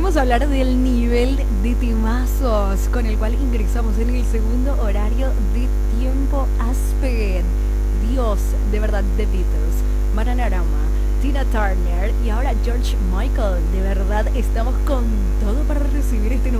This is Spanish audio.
Venimos a hablar del nivel de temazos con el cual ingresamos en el segundo horario de Tiempo Aspen. Dios, de verdad, The Beatles, Maranarama, Tina Turner y ahora George Michael. De verdad, estamos con todo para recibir este nuevo